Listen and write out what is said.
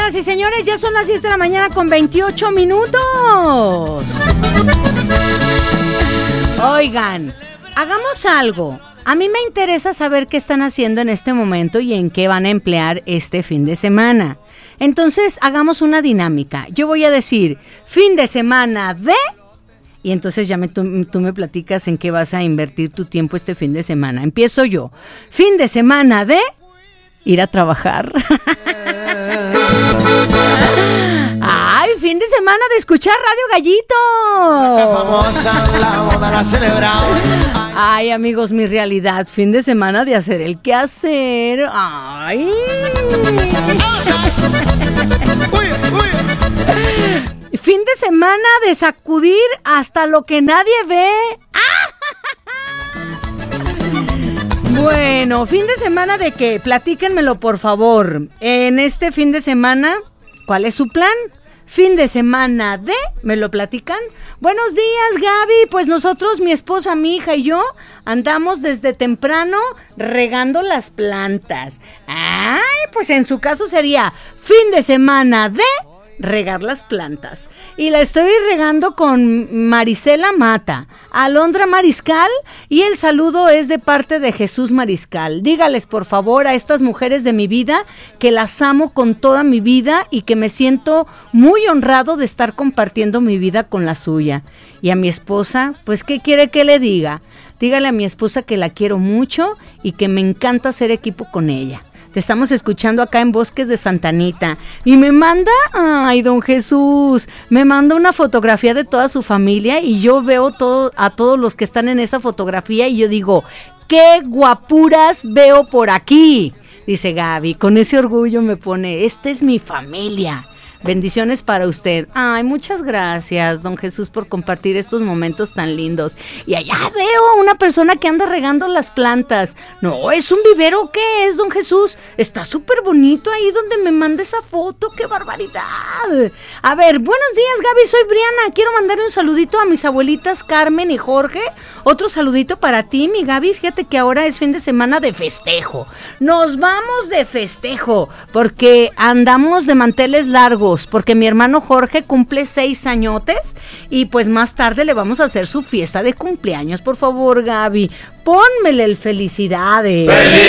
Señoras y señores, ya son las 10 de la mañana con 28 minutos. Oigan, hagamos algo. A mí me interesa saber qué están haciendo en este momento y en qué van a emplear este fin de semana. Entonces, hagamos una dinámica. Yo voy a decir, fin de semana de... Y entonces ya tú me platicas en qué vas a invertir tu tiempo este fin de semana. Empiezo yo. Fin de semana de... ir a trabajar. Ay, fin de semana de escuchar Radio Gallito. La famosa, la boda la celebramos. Ay, amigos, mi realidad, fin de semana de hacer el quehacer. Ay. Fin de semana de sacudir hasta lo que nadie ve. Bueno, fin de semana de qué, platíquenmelo por favor. En este fin de semana, ¿cuál es su plan? Fin de semana de, ¿me lo platican? Buenos días, Gaby. Pues nosotros, mi esposa, mi hija y yo, andamos desde temprano regando las plantas. Ay, pues en su caso sería fin de semana de... regar las plantas. Y la estoy regando con Marisela Mata, Alondra Mariscal, y el saludo es de parte de Jesús Mariscal. Dígales por favor a estas mujeres de mi vida que las amo con toda mi vida y que me siento muy honrado de estar compartiendo mi vida con la suya. Y a mi esposa, pues ¿qué quiere que le diga? Dígale a mi esposa que la quiero mucho y que me encanta hacer equipo con ella. Te estamos escuchando acá en Bosques de Santa Anita. Y me manda, ay, don Jesús, me manda una fotografía de toda su familia y yo veo a todos los que están en esa fotografía y yo digo, ¡qué guapuras veo por aquí! Dice Gaby, con ese orgullo me pone, esta es mi familia. Bendiciones para usted. Ay, muchas gracias, don Jesús, por compartir estos momentos tan lindos. Y allá veo a una persona que anda regando las plantas. No, ¿es un vivero? ¿Qué es, don Jesús? Está súper bonito ahí donde me manda esa foto. ¡Qué barbaridad! A ver, buenos días, Gaby, soy Briana. Quiero mandarle un saludito a mis abuelitas Carmen y Jorge. Otro saludito para ti, mi Gaby. Fíjate que ahora es fin de semana de festejo. Nos vamos de festejo porque andamos de manteles largos. Porque mi hermano Jorge cumple 6 añotes y pues más tarde le vamos a hacer su fiesta de cumpleaños. Por favor, Gaby, pónmele el felicidades.